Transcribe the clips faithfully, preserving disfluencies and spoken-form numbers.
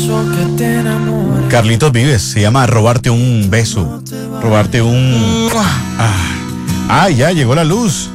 Carlitos Vives, se llama Robarte un beso. Robarte un... Ah, ah, ya llegó la luz.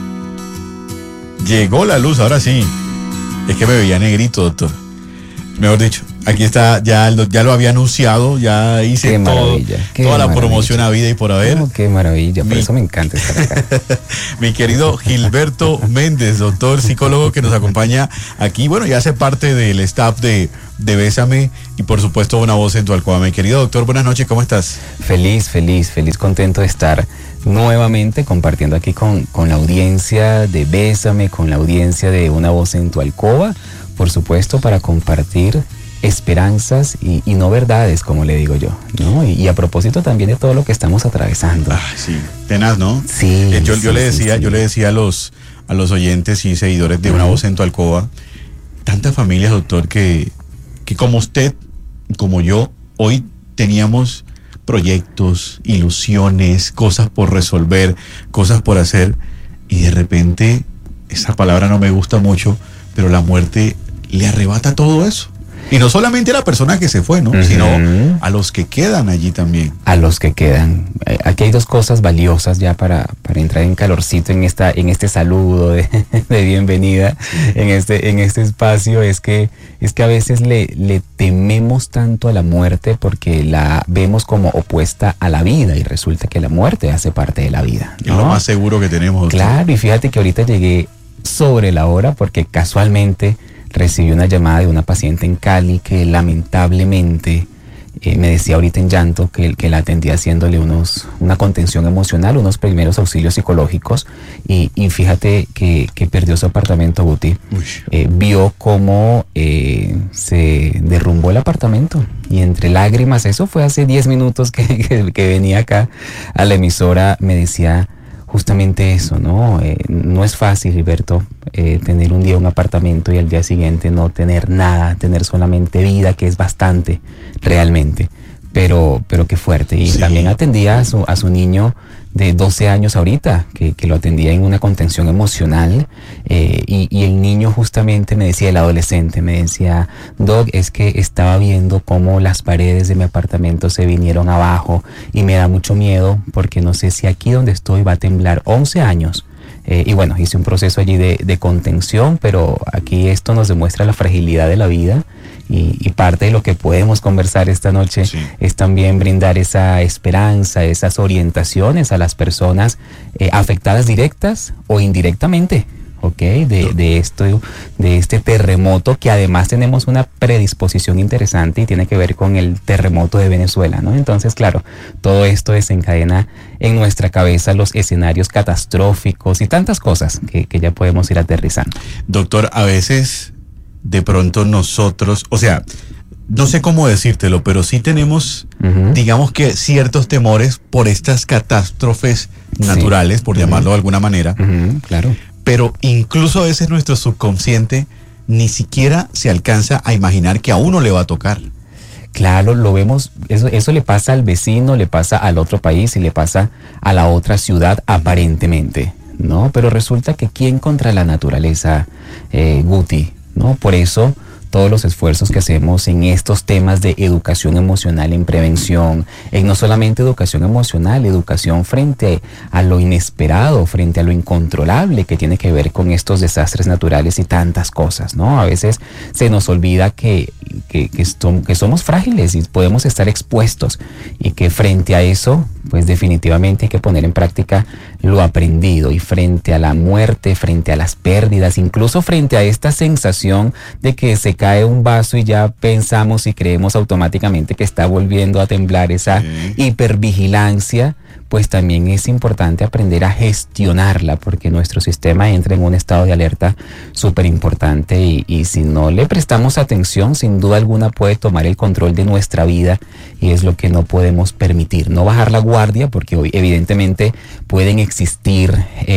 Llegó la luz, ahora sí. Es que me veía negrito, doctor. Mejor dicho, aquí está, ya lo, ya lo había anunciado, ya hice qué todo, qué toda la maravilla. promoción a vida y por haber. Oh, qué maravilla, por Mi, eso me encanta estar acá. Mi querido Gilberto Méndez, doctor psicólogo que nos acompaña aquí, bueno, ya hace parte del staff de, de Bésame y por supuesto Una Voz en tu Alcoba. Mi querido doctor, buenas noches, ¿cómo estás? Feliz, feliz, feliz, contento de estar nuevamente compartiendo aquí con, con la audiencia de Bésame, con la audiencia de Una Voz en tu Alcoba, por supuesto para compartir esperanzas y, y no verdades, como le digo yo, ¿no? Y, y a propósito también de todo lo que estamos atravesando. Ah, sí, tenaz, ¿no? Sí. Eh, yo, sí, yo le decía, sí, sí. yo le decía a los, a los oyentes y seguidores de Una Voz en tu Alcoba, tantas familias, doctor, que, que como usted, como yo, hoy teníamos proyectos, ilusiones, cosas por resolver, cosas por hacer, y de repente, esa palabra no me gusta mucho, pero la muerte le arrebata todo eso. Y no solamente a la persona que se fue, ¿no? Uh-huh. Sino a los que quedan allí también. A los que quedan. Aquí hay dos cosas valiosas ya para, para entrar en calorcito en esta, en este saludo de, de bienvenida, en este, en este espacio, es que, es que a veces le, le tememos tanto a la muerte porque la vemos como opuesta a la vida y resulta que la muerte hace parte de la vida, ¿no? Es lo más seguro que tenemos, doctor. Claro, y fíjate que ahorita llegué sobre la hora porque casualmente recibí una llamada de una paciente en Cali que lamentablemente eh, me decía ahorita en llanto que, que la atendía haciéndole unos, una contención emocional, unos primeros auxilios psicológicos y, y fíjate que, que perdió su apartamento, Guti. Eh, vio cómo eh, se derrumbó el apartamento y entre lágrimas, eso fue hace diez minutos que, que, que venía acá a la emisora, me decía justamente eso, ¿no? Eh, no es fácil, Gilberto, eh, tener un día un apartamento y al día siguiente no tener nada, tener solamente vida, que es bastante, realmente. Pero, pero qué fuerte. Y sí. También atendía a su, a su niño de doce años ahorita, que, que lo atendía en una contención emocional. Eh, y, y el niño justamente me decía, el adolescente, me decía, Doc, es que estaba viendo cómo las paredes de mi apartamento se vinieron abajo y me da mucho miedo porque no sé si aquí donde estoy va a temblar. once años. Eh, y bueno, hice un proceso allí de, de contención, pero aquí esto nos demuestra la fragilidad de la vida y, y parte de lo que podemos conversar esta noche sí. es también brindar esa esperanza, esas orientaciones a las personas eh, afectadas directas o indirectamente, ¿ok? De, de, esto, de este terremoto que además tenemos una predisposición interesante y tiene que ver con el terremoto de Venezuela, ¿no? Entonces, claro, todo esto desencadena en nuestra cabeza los escenarios catastróficos y tantas cosas que, que ya podemos ir aterrizando. Doctor, a veces de pronto nosotros, o sea, no sé cómo decírtelo, pero sí tenemos, uh-huh. digamos que ciertos temores por estas catástrofes naturales, sí. por uh-huh. llamarlo de alguna manera. Uh-huh. Claro. Pero incluso a veces nuestro subconsciente ni siquiera se alcanza a imaginar que a uno le va a tocar. Claro, lo vemos, eso, eso le pasa al vecino, le pasa al otro país y le pasa a la otra ciudad aparentemente, ¿no? Pero resulta que ¿quién contra la naturaleza, eh, Guti? ¿No? Por eso todos los esfuerzos que hacemos en estos temas de educación emocional, en prevención, en no solamente educación emocional, educación frente a lo inesperado, frente a lo incontrolable que tiene que ver con estos desastres naturales y tantas cosas, ¿no? A veces se nos olvida que, que, que, esto, que somos frágiles y podemos estar expuestos y que frente a eso, pues definitivamente hay que poner en práctica lo aprendido y frente a la muerte, frente a las pérdidas, incluso frente a esta sensación de que se cae un vaso y ya pensamos y creemos automáticamente que está volviendo a temblar, esa sí. hipervigilancia, pues también es importante aprender a gestionarla porque nuestro sistema entra en un estado de alerta súper importante y, y si no le prestamos atención, sin duda alguna puede tomar el control de nuestra vida y es lo que no podemos permitir. No bajar la guardia porque hoy evidentemente pueden existir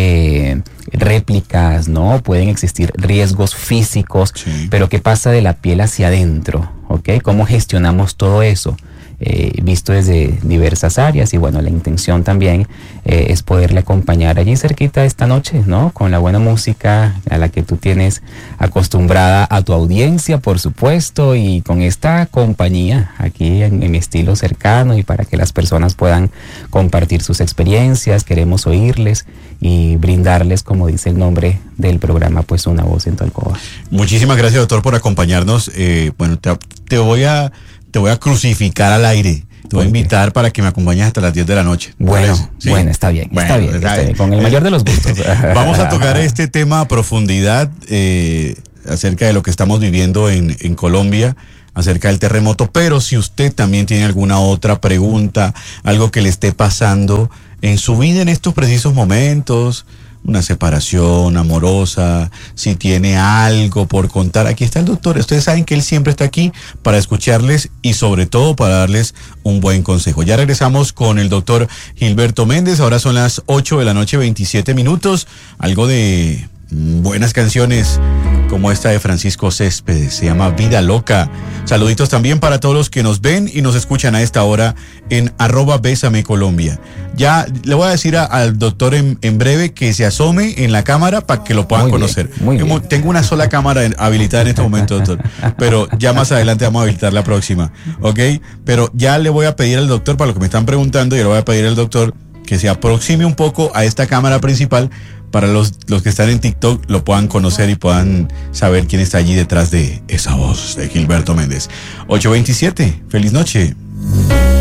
eh, réplicas, ¿no? Pueden existir riesgos físicos, sí. pero ¿qué pasa de la piel hacia adentro? ¿Ok? ¿Cómo gestionamos todo eso? eh, visto desde diversas áreas y bueno, la intención también eh, es poderle acompañar allí cerquita esta noche, ¿no? Con la buena música a la que tú tienes acostumbrada a tu audiencia, por supuesto, y con esta compañía aquí en, en mi estilo cercano y para que las personas puedan compartir sus experiencias. Queremos oírles y brindarles, como dice el nombre del programa, pues una voz en tu alcoba. Muchísimas gracias, doctor, por acompañarnos. Eh, bueno, te, te voy a te voy a crucificar al aire. Te voy a invitar para que me acompañes hasta las diez de la noche. Bueno, ¿sí? Bueno, está bien, bueno, está, bien, está bien, con el mayor de los gustos. Vamos a tocar este tema a profundidad eh, acerca de lo que estamos viviendo en, en Colombia, acerca del terremoto, pero si usted también tiene alguna otra pregunta, algo que le esté pasando en su vida en estos precisos momentos, una separación amorosa, si tiene algo por contar, aquí está el doctor. Ustedes saben que él siempre está aquí para escucharles y sobre todo para darles un buen consejo. Ya regresamos con el doctor Gilberto Méndez. Ahora son las ocho de la noche, veintisiete minutos. Algo de buenas canciones como esta de Francisco Céspedes, se llama Vida Loca. Saluditos también para todos los que nos ven y nos escuchan a esta hora en arroba Bésame Colombia. Ya le voy a decir a, al doctor en, en breve que se asome en la cámara para que lo puedan muy conocer. Bien, muy bien. Tengo una sola cámara habilitada en este momento, doctor, pero ya más adelante vamos a habilitar la próxima, ¿ok? Pero ya le voy a pedir al doctor, para lo que me están preguntando, yo le voy a pedir al doctor que se aproxime un poco a esta cámara principal para los, los que están en TikTok lo puedan conocer y puedan saber quién está allí detrás de esa voz de Gilberto Méndez. ocho veintisiete, feliz noche.